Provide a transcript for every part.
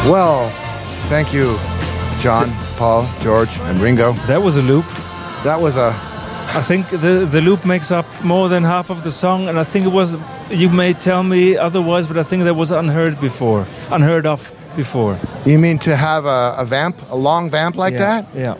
Well, thank you, John, Paul, George, and Ringo. That was a loop. That was a... I think the loop makes up more than half of the song, and I think it was, you may tell me otherwise, but I think that was unheard of before. You mean to have a vamp, a long vamp like that? Yeah.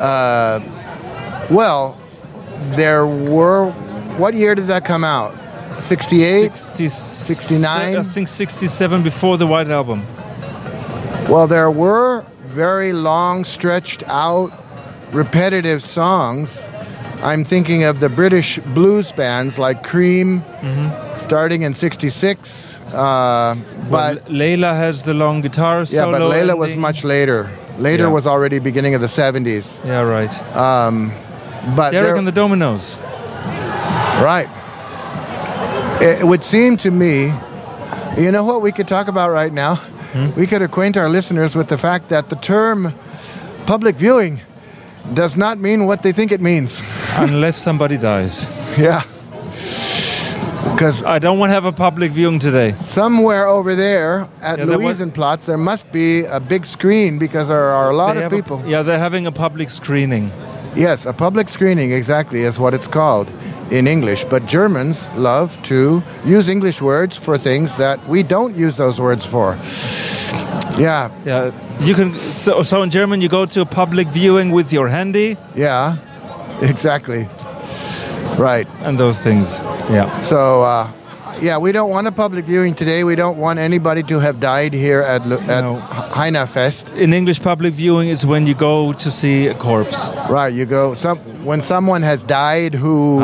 Well, there were... What year did that come out? 68? 69? I think 67 before the White Album. Well, there were very long, stretched out, repetitive songs. I'm thinking of the British blues bands like Cream, starting in 66. But Layla has the long guitar solo. Yeah, but Layla was much later. Later was already beginning of the 70s. Yeah, right. But Derek and the Dominos. Right. It would seem to me, you know what we could talk about right now? We could acquaint our listeners with the fact that the term public viewing does not mean what they think it means. Unless somebody dies. Yeah. Because I don't want to have a public viewing today. Somewhere over there at Louisenplatz, there must be a big screen because there are a lot of people. They're having a public screening. Yes, a public screening, exactly, is what it's called in English. But Germans love to use English words for things that we don't use those words for. Yeah. Yeah. You can. So in German, you go to a public viewing with your handy. Yeah. Exactly. Right. And those things. Yeah. So, we don't want a public viewing today. We don't want anybody to have died here at Heinafest. In English, public viewing is when you go to see a corpse. Right. You go when someone has died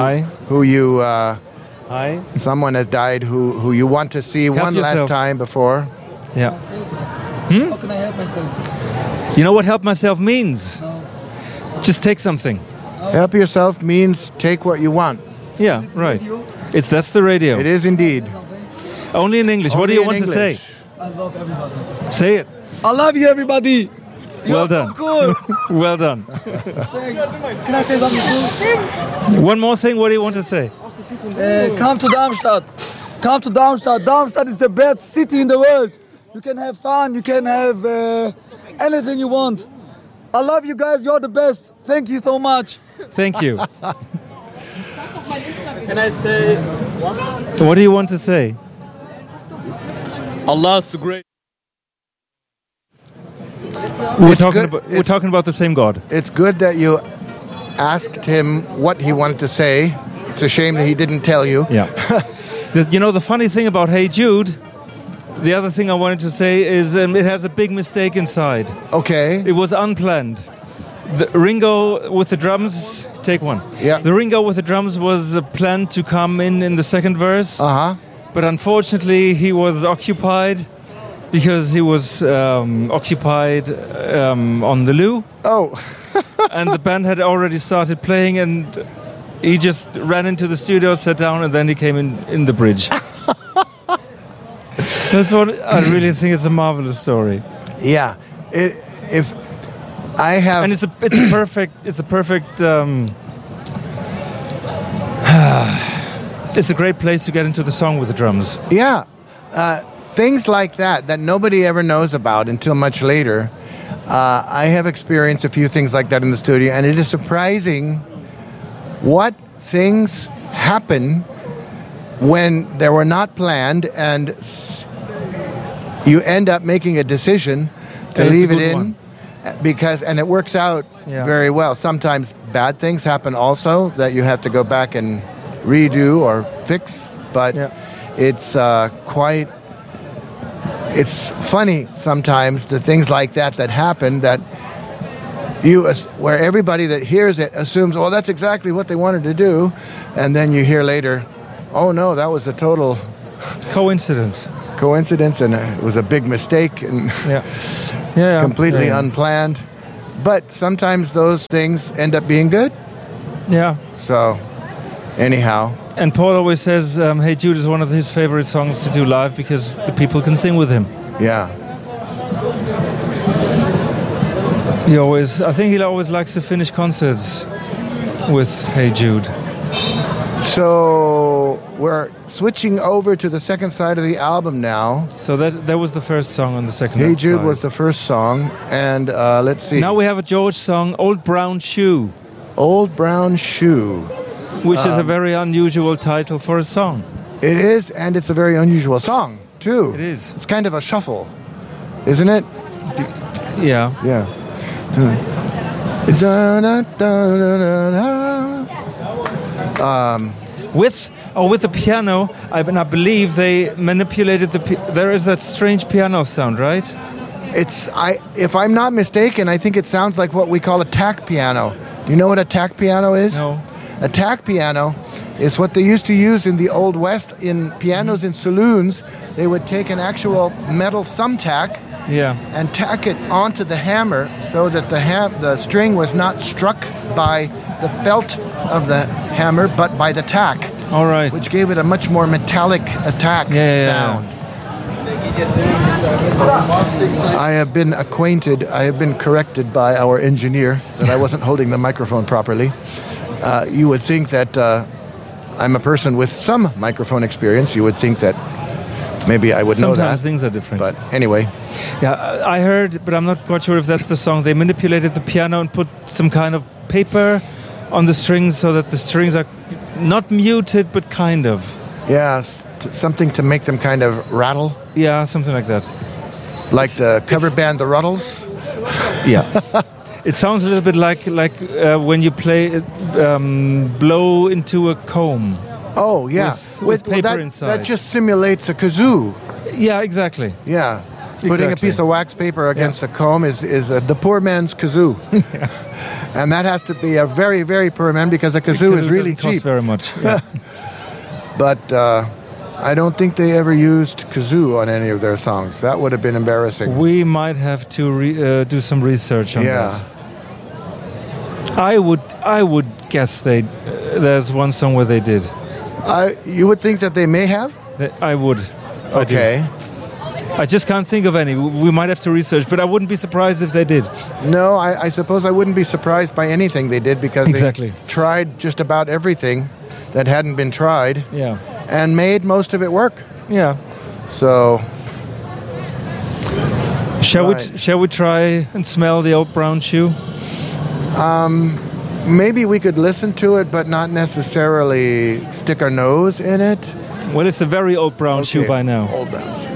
someone has died who you want to see last time before. Yeah. How can I help myself? You know what help myself means? No. Just take something. Help yourself means take what you want. Yeah, right. That's the radio. It is indeed. Only in English. What do you want to say? I love everybody. Say it. I love you, everybody. Well done. So cool. Well done. Can I say something cool? One more thing. What do you want to say? Come to Darmstadt. Come to Darmstadt. Darmstadt is the best city in the world. You can have fun. You can have anything you want. I love you guys. You're the best. Thank you so much. Thank you. Can I say one? What do you want to say? Allah's great. We're talking about the same God. It's good that you asked him what he wanted to say. It's a shame that he didn't tell you. Yeah. You know, the funny thing about Hey Jude, the other thing I wanted to say is it has a big mistake inside. Okay. It was unplanned. The Ringo with the drums, take one. Yeah. The Ringo with the drums was planned to come in the second verse. Uh-huh. But unfortunately, he was occupied because he was occupied on the loo. Oh. And the band had already started playing, and he just ran into the studio, sat down, and then he came in the bridge. That's what I really think is a marvelous story. Yeah. If I have, and it's a perfect. It's a great place to get into the song with the drums. Yeah. Things like that nobody ever knows about until much later. I have experienced a few things like that in the studio, and it is surprising what things happen when they were not planned, and you end up making a decision to leave it in and it works out very well. Sometimes bad things happen also that you have to go back and redo or fix, but it's it's funny sometimes, the things like that happen, that where everybody that hears it assumes, well, that's exactly what they wanted to do, and then you hear later, oh no, that was a total coincidence, and it was a big mistake, and completely unplanned. But sometimes those things end up being good. Yeah. So, anyhow. And Paul always says, Hey Jude is one of his favorite songs to do live because the people can sing with him. Yeah. I think he always likes to finish concerts with Hey Jude. So, we're switching over to the second side of the album now. So that was the first song on the second Hey side. Jude was the first song, and let's see. Now we have a George song, Old Brown Shoe, Old Brown Shoe. which is a very unusual title for a song. It is, and it's a very unusual song, too. It is. It's kind of a shuffle, isn't it? Yeah. Yeah. It's Da-da-da-da-da. with the piano, I believe they manipulated there is that strange piano sound, right? If I'm not mistaken, I think it sounds like what we call a tack piano. Do you know what a tack piano is? No. A tack piano is what they used to use in the Old West in pianos in saloons. They would take an actual metal thumbtack Yeah. and tack it onto the hammer so that the string was not struck by the felt of the hammer, but by the tack, All right. which gave it a much more metallic attack sound. I have been corrected by our engineer that I wasn't holding the microphone properly. You would think that I'm a person with some microphone experience. You would think that maybe I would know that. Sometimes things are different. But anyway, Yeah, I heard, but I'm not quite sure if that's the song. They manipulated the piano and put some kind of paper on the strings so that the strings are not muted, but kind of. yeah, something to make them kind of rattle, Yeah, something like that. like the cover band The Ruddles. Yeah. It sounds a little bit like when you play blow into a comb. Oh, yeah. With paper inside. That just simulates a kazoo. Yeah, exactly. Yeah. Putting a Exactly. piece of wax paper against a comb is the poor man's kazoo. And that has to be a very, very poor man because a kazoo is really doesn't cost cheap. very much. Yeah. But I don't think they ever used kazoo on any of their songs. That would have been embarrassing. We might have to do some research on Yeah. that. I would guess there's one song where they did. You would think that they may have? I would. I do. Okay. I just can't think of any. We might have to research, but I wouldn't be surprised if they did. No, I suppose I wouldn't be surprised by anything they did because Exactly. they tried just about everything that hadn't been tried Yeah. and made most of it work. Yeah. So, Shall we try and smell the old brown shoe? maybe we could listen to it, but not necessarily stick our nose in it. Well, it's a very old brown shoe Okay, by now. Old brown shoe.